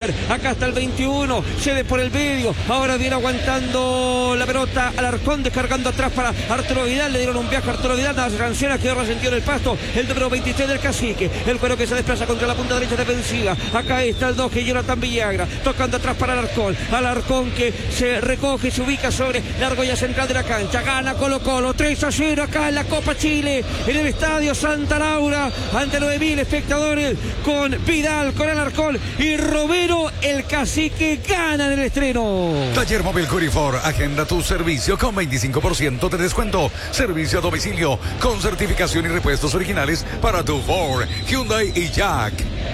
Bimber. Acá está el 21. Cede por el medio. Ahora viene aguantando la pelota Alarcón, descargando atrás para Arturo Vidal. Le dieron un viaje a Arturo Vidal. Nada se sanciona, quedó resentido en el pasto. El número 23 del Cacique. El cuero que se desplaza contra la punta derecha defensiva. Acá está el 2, que Jonathan Villagra. Tocando atrás para Alarcón. Alarcón que se recoge, se ubica sobre la argolla central de la cancha. Gana Colo-Colo 3-0 acá en la Copa Chile, en el Estadio Santa Laura, ante 9.000 espectadores, con Vidal, con Alarcón y Romero. El Cacique gana en el estreno. Taller Móvil Curifor, agenda tu servicio con 25% de descuento. Servicio a domicilio con certificación y repuestos originales para tu Ford, Hyundai y Jack.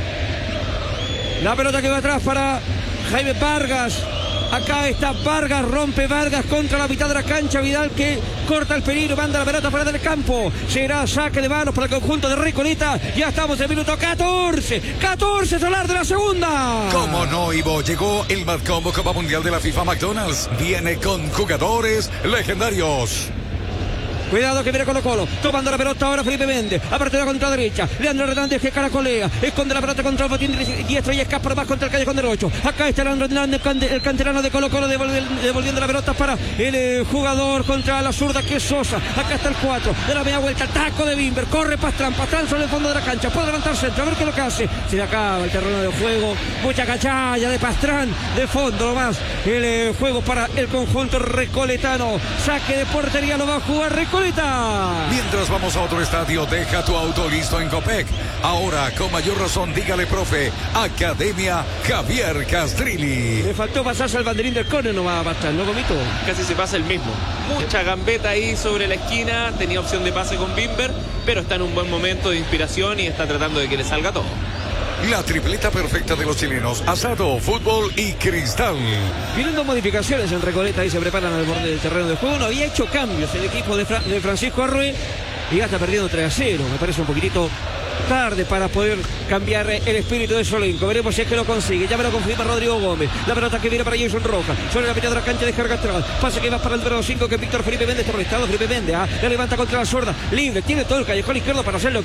La pelota que va atrás para Jaime Vargas. Acá está Vargas, rompe Vargas contra la mitad de la cancha. Vidal que corta el peligro, manda la pelota fuera del campo. Será saque de manos para el conjunto de Recoleta. Ya estamos en el minuto 14. 14 solar de la segunda. ¿Cómo no, Ivo? Llegó el Mad Combo Copa Mundial de la FIFA McDonald's. Viene con jugadores legendarios. Cuidado que viene Colo-Colo, tomando la pelota ahora Felipe Méndez, apertura contra derecha, Leandro Hernández que caracolea, esconde la pelota contra el botín diestro y escapa más contra el callejón del 8. Acá está Leandro Hernández, el canterano de Colo-Colo, devolviendo la pelota para el jugador contra la zurda que es Sosa. Acá está el 4, de la media vuelta, taco de Bimber, corre Pastrán sobre el fondo de la cancha, puede levantar centro, a ver qué es lo que hace. Se le acaba el terreno de juego, mucha cachalla de Pastrán, de fondo nomás el juego para el conjunto recoletano. Saque de portería, lo va a jugar Recoleta. Mientras vamos a otro estadio, deja tu auto listo en Copec. Ahora, con mayor razón, dígale, profe, Academia Javier Castrilli. Le faltó pasarse al banderín del córner, no va a pasar, ¿no, Comito? Casi se pasa el mismo. Mucha gambeta ahí sobre la esquina, tenía opción de pase con Bimber, pero está en un buen momento de inspiración y está tratando de que le salga todo. La tripleta perfecta de los chilenos: asado, fútbol y cristal. Vienen dos modificaciones en Recoleta y se preparan al borde del terreno de juego. No había hecho cambios el equipo de Francisco Arrué y ya está perdiendo 3-0. Me parece un poquitito tarde para poder cambiar el espíritu de Solenco. Veremos si es que lo consigue. Ya me lo confirma Rodrigo Gómez. La pelota que viene para Jason Roja. Sobre la mitad de la cancha, descarga atrás. Pase que va para el número 5, que es Víctor Felipe Méndez. Está arrestado Felipe Méndez. La levanta contra la zurda. Libre. Tiene todo el callejón izquierdo para hacer lo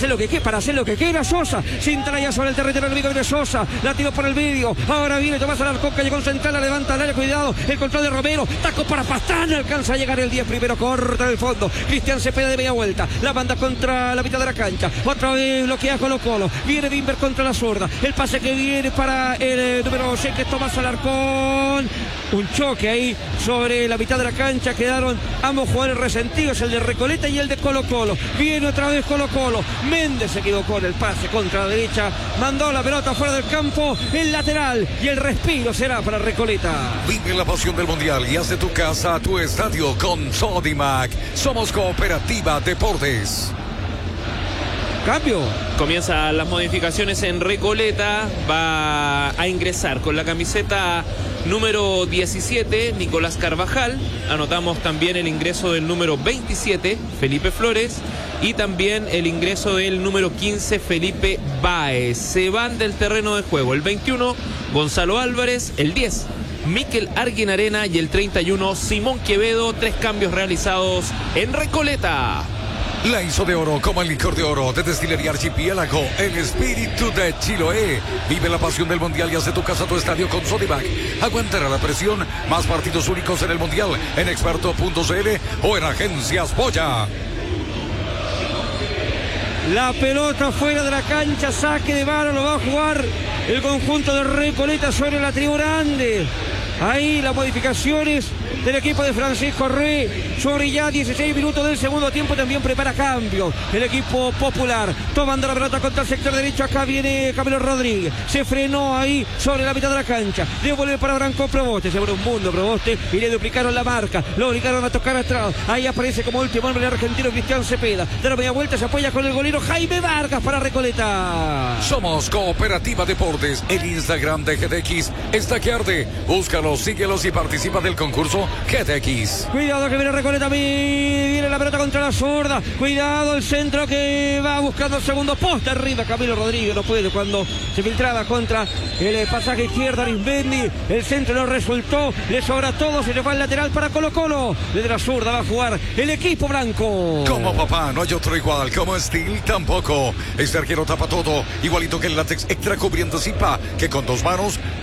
que quiera Sosa. Sin traya sobre el territorio enemigo viene Sosa. La tiró por el medio. Ahora viene Tomás Alarcón, callejón central. La levanta al área. Cuidado. El control de Romero. Taco para Pastrán. Alcanza a llegar el 10 primero. Corta del fondo. Cristian Cepeda de media vuelta. La manda contra la mitad de la cancha. Otra vez bloquea Colo-Colo. Viene Bimber contra la zurda. El pase que viene para el número 6, que es Tomás Alarcón. Un choque ahí sobre la mitad de la cancha. Quedaron ambos jugadores resentidos, el de Recoleta y el de Colo-Colo. Viene otra vez Colo-Colo. Méndez se equivocó en el pase contra la derecha. Mandó la pelota fuera del campo. El lateral y el respiro será para Recoleta. Vive la pasión del mundial y haz de tu casa tu estadio con Sodimac. Somos Cooperativa Deportes. Cambio. Comienzan las modificaciones en Recoleta. Va a ingresar con la camiseta número 17, Nicolás Carvajal. Anotamos también el ingreso del número 27, Felipe Flores. Y también el ingreso del número 15, Felipe Báez. Se van del terreno de juego el 21, Gonzalo Álvarez. El 10, Mikel Arguinarena. Y el 31, Simón Quevedo. 3 cambios realizados en Recoleta. La hizo de oro como el licor de oro de Destilería Archipiélago, el espíritu de Chiloé. Vive la pasión del mundial y haz de tu casa tu estadio con Sodimac. Aguantará la presión, más partidos únicos en el mundial en experto.cl o en Agencias Boya. La pelota fuera de la cancha, saque de mano, lo va a jugar el conjunto de Recoleta sobre la tribuna Ande. Ahí las modificaciones del equipo de Francisco Arrué. Sobre ya 16 minutos del segundo tiempo también prepara cambio el equipo popular, tomando la pelota contra el sector derecho. Acá viene Camilo Rodríguez, se frenó ahí sobre la mitad de la cancha, devuelve para Branco Proboste. Se abre un mundo Proboste y le duplicaron la marca, lo obligaron a tocar atrás. Ahí aparece como último hombre el argentino Cristian Cepeda. De la media vuelta se apoya con el golero Jaime Vargas para Recoleta. Somos Cooperativa Deportes. El Instagram de GTX está que arde. Búscalos, síguelos y participa del concurso GTX. Cuidado que viene Recoleta, viene la pelota contra la zurda. Cuidado el centro que va buscando el segundo poste arriba. Camilo Rodríguez no puede cuando se filtraba contra el pasaje izquierdo Arismendi. El centro no resultó, le sobra todo, se le va el lateral para Colo-Colo. Desde la zurda va a jugar el equipo blanco. Como papá no hay otro igual, como Steel tampoco. Este arquero tapa todo, igualito que el látex extra cubriendo Zipa, que con 2 manos